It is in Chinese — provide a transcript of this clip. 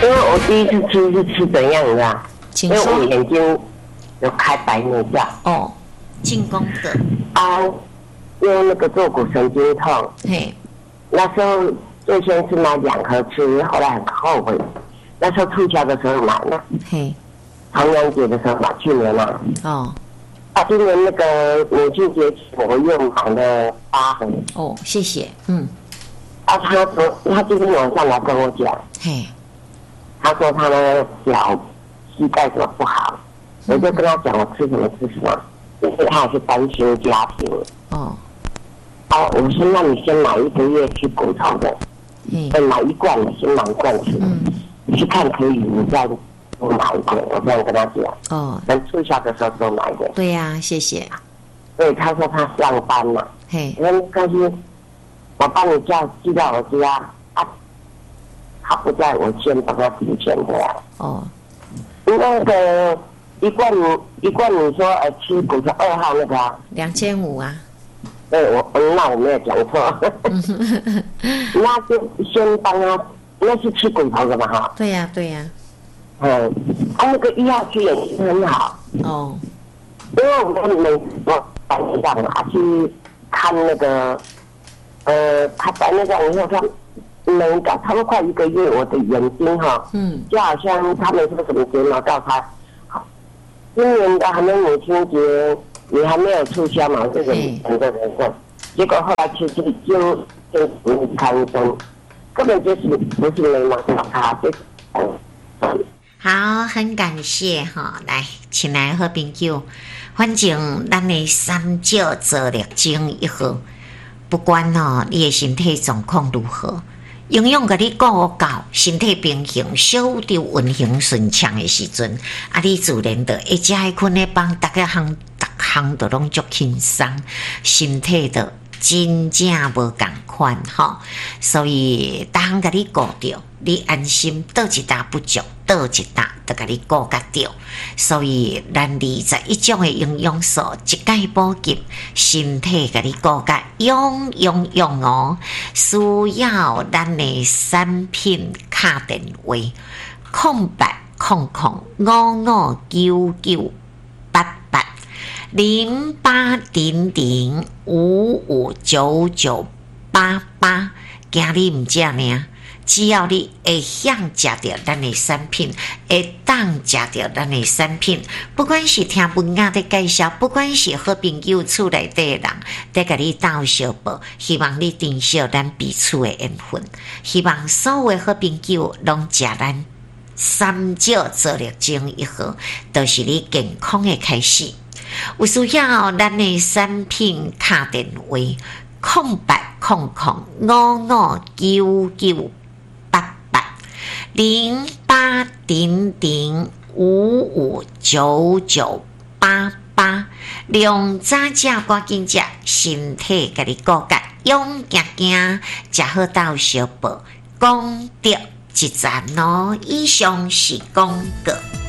因为我第一次吃是吃怎样的啊？因为我眼睛有开白内障。 哦，进攻的啊，因为那个坐骨神经痛。 嘿， 那时候最先是买2颗吃，后来很后悔。那时候促销的时候买了。 嘿， 重阳节的时候买，去年嘛。 哦。 今年那个母亲节我又买了8盒。 哦，谢谢，嗯。 他今天晚上来跟我讲， 嘿， 他说他的脚膝盖怎么不好，我就跟他讲我吃什么，因为他也是单亲家庭。 哦。 我说那你先买1个月吃骨头的，买1罐的，先买1罐吃，你去看可以，你再多买一个，我这样跟他讲。哦。等促销的时候多买一个。 对呀，谢谢。 对，他说他上班嘛，我说没关系，我帮你寄到我家啊。他不在，我先帮他提钱回来。哦。那个一罐你说吃骨头2号那个啊 ，2500啊。 对，那我没有讲错。那就先帮他，那是吃骨头的嘛哈。 对呀，对呀。 那个1号区也是很好。哦。因为我白内障嘛，去看那个，他白内障以后，他差不多快1个月，我的眼睛哈，就好像他们说什么睫毛膏他，今年的还没母亲节，你还没有促销嘛，这个整个人生，结果后来去就看医生，根本就是不是眉毛掉他，就是好，很感谢哈，来，亲爱的好朋友，反正咱的3少做力精1号，不管你的身体状况如何，营养给你顾到，身体平衡，小宇宙运行顺畅的时阵，你自然就会食的困的帮，逐项都拢足轻松，身体就真正无共款吼，所以逐项甲你顾着，你安心，倒一搭不足，倒一搭就甲你顾甲着。所以咱21种的营养素一概补给，身体甲你顾甲用哦。需要咱的产品卡电话0800559988。0800559988，今日唔食呢，只要你会想食到咱的产品，会当食到咱的产品，不管是听文雅的介绍，不管是好朋友厝内底的人，在甲你斗相报，希望你珍惜咱彼此的缘分，希望所有的好朋友拢食咱3少做力精1号，都是你健康的开始。有需要咱的产品卡电话0800559988，量早食赶紧食，身体甲你顾甲，勇行食好到小报，功德一赞哦。以上是广告。